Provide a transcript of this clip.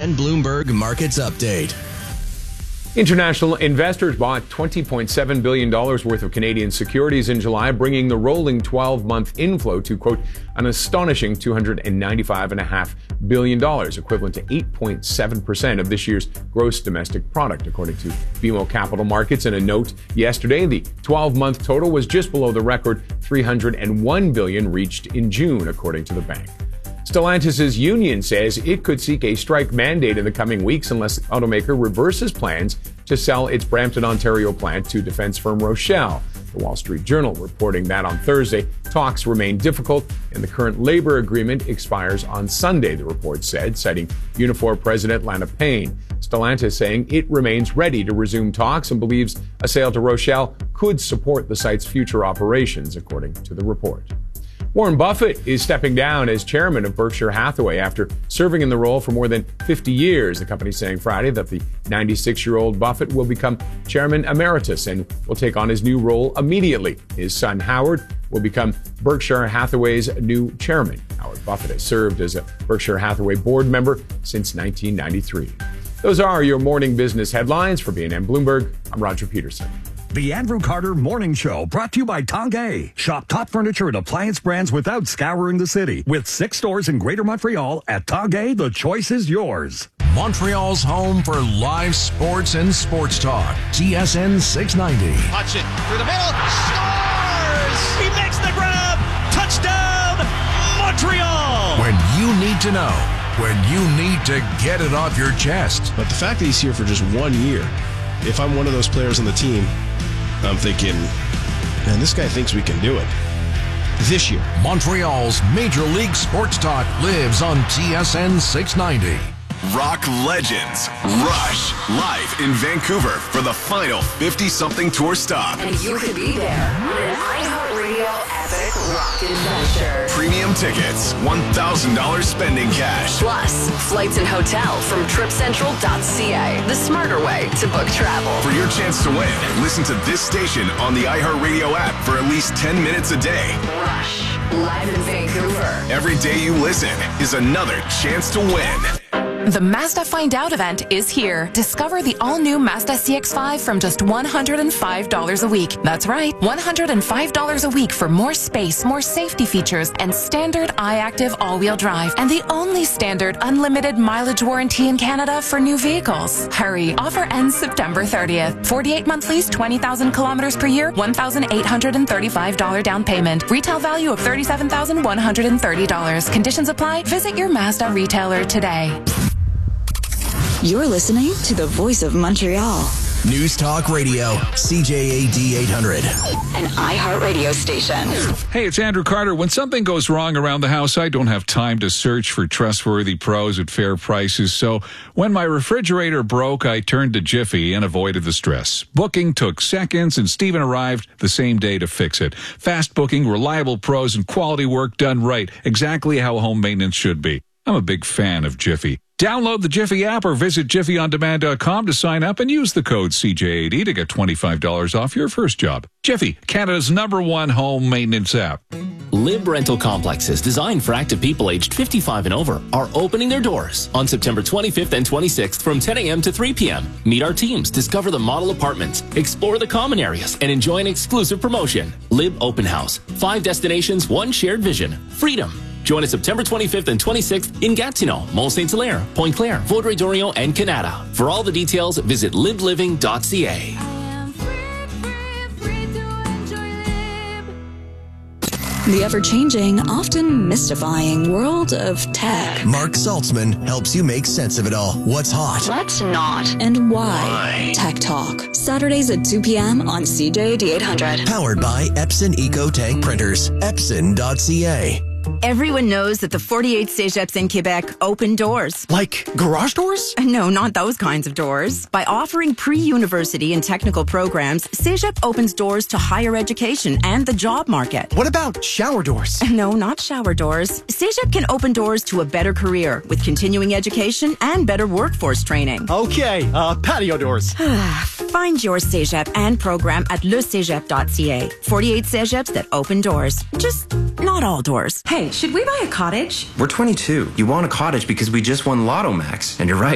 and Bloomberg Markets Update. International investors bought $20.7 billion worth of Canadian securities in July, bringing the rolling 12-month inflow to, quote, an astonishing $295.5 billion, equivalent to 8.7% of this year's gross domestic product, according to BMO Capital Markets. In a note yesterday, the 12-month total was just below the record $301 billion reached in June, according to the bank. Stellantis' union says it could seek a strike mandate in the coming weeks unless the automaker reverses plans to sell its Brampton, Ontario plant to defense firm Rochelle. The Wall Street Journal reporting that on Thursday, talks remain difficult and the current labor agreement expires on Sunday, the report said, citing Unifor President Lana Payne. Stellantis saying it remains ready to resume talks and believes a sale to Rochelle could support the site's future operations, according to the report. Warren Buffett is stepping down as chairman of Berkshire Hathaway after serving in the role for more than 50 years. The company saying Friday that the 96-year-old Buffett will become chairman emeritus and will take on his new role immediately. His son, Howard, will become Berkshire Hathaway's new chairman. Howard Buffett has served as a Berkshire Hathaway board member since 1993. Those are your morning business headlines. For BNN Bloomberg, I'm Roger Peterson. The Andrew Carter Morning Show, brought to you by Tanguay. Shop top furniture and appliance brands without scouring the city. With 6 stores in Greater Montreal, at Tanguay, the choice is yours. Montreal's home for live sports and sports talk. TSN 690. Hutchin through the middle. Scores! He makes the grab. Touchdown, Montreal! When you need to know. When you need to get it off your chest. But the fact that he's here for just 1 year, if I'm one of those players on the team, I'm thinking, man, this guy thinks we can do it. This year. Montreal's Major League Sports Talk lives on TSN 690. Rock legends Rush live in Vancouver for the final 50-something tour stop. And you could be there. An iHeartRadio epic rock adventure. Premium tickets, $1,000 spending cash. Plus, flights and hotel from TripCentral.ca. The smarter way to book travel. For your chance to win, listen to this station on the iHeartRadio app for at least 10 minutes a day. Rush, live in Vancouver. Every day you listen is another chance to win. The Mazda Find Out event is here. Discover the all-new Mazda CX-5 from just $105 a week. That's right, $105 a week for more space, more safety features, and standard iActive all-wheel drive. And the only standard unlimited mileage warranty in Canada for new vehicles. Hurry, offer ends September 30th. 48-month lease, 20,000 kilometers per year, $1,835 down payment. Retail value of $37,130. Conditions apply. Visit your Mazda retailer today. You're listening to the Voice of Montreal. News Talk Radio, CJAD 800. An iHeartRadio station. Hey, it's Andrew Carter. When something goes wrong around the house, I don't have time to search for trustworthy pros at fair prices. So when my refrigerator broke, I turned to Jiffy and avoided the stress. Booking took seconds, and Steven arrived the same day to fix it. Fast booking, reliable pros, and quality work done right. Exactly how home maintenance should be. I'm a big fan of Jiffy. Download the Jiffy app or visit jiffyondemand.com to sign up and use the code CJAD to get $25 off your first job. Jiffy, Canada's #1 home maintenance app. Lib Rental Complexes, designed for active people aged 55 and over, are opening their doors on September 25th and 26th from 10 a.m. to 3 p.m. Meet our teams, discover the model apartments, explore the common areas, and enjoy an exclusive promotion. Lib Open House. 5 destinations, 1 shared vision. Freedom. Join us September 25th and 26th in Gatineau, Mont-Saint-Hilaire, Pointe-Claire, Vaudreuil-Dorion, and Canada. For all the details, visit libliving.ca. The ever-changing, often mystifying world of tech. Mark Saltzman helps you make sense of it all. What's hot? Let's not. And why? Tech Talk. Saturdays at 2 p.m. on CJAD 800. Powered by Epson EcoTank Printers. Epson.ca. Everyone knows that the 48 Cégeps in Quebec open doors. Like garage doors? No, not those kinds of doors. By offering pre-university and technical programs, Cégep opens doors to higher education and the job market. What about shower doors? No, not shower doors. Cégep can open doors to a better career with continuing education and better workforce training. Okay, patio doors. Find your Cégep and program at lecégep.ca. 48 Cégeps that open doors. Just not all doors. Hey, should we buy a cottage? We're 22. You want a cottage because we just won Lotto Max. And you're right.